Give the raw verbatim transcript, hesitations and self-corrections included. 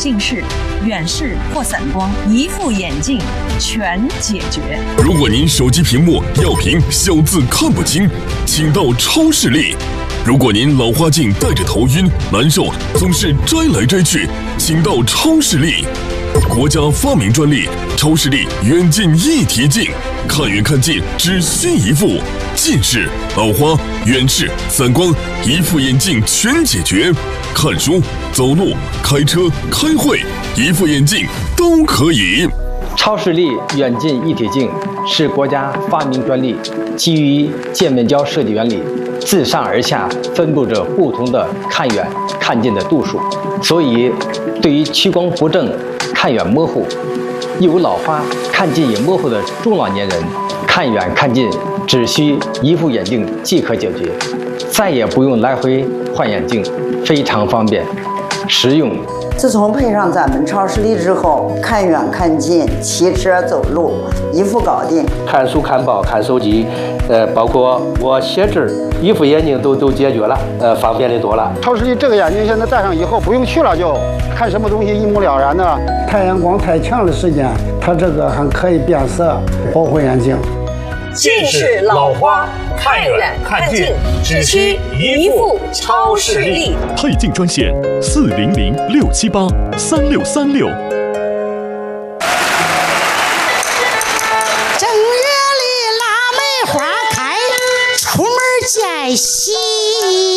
近视、远视或散光，一副眼镜全解决。 如果您手机屏幕要屏小字看不清，请到超视力。如果您老花镜戴着头晕难受，总是摘来摘去，请到超视力。国家发明专利，超视力远近一体镜，看远看近只需一副。近视、老花、远视、散光，一副眼镜全解决。看书、走路、开车、开会，一副眼镜都可以。 超视力远近一体镜是国家发明专利，基于渐面胶设计原理，自上而下分布着不同的看远看近的度数，所以对于屈光不正、看远模糊、有老花、看近也模糊的中老年人，看远看近只需一副眼镜即可解决，再也不用来回换眼镜，非常方便实用。 自从配上咱们超视力之后，看远看近、骑车走路一副搞定。 看书、看报、看手机，呃，包括我写字，一副眼镜都都解决了，呃，方便的多了。 超视力这个眼镜现在戴上以后，不用去了就看什么东西一目了然的。太阳光太强的时间，它这个还可以变色，保护眼睛。 近视、老花、看远看近，只需一副超视力。 配镜专线：四零零六七八三六三六。 正月里腊梅花开，出门见喜。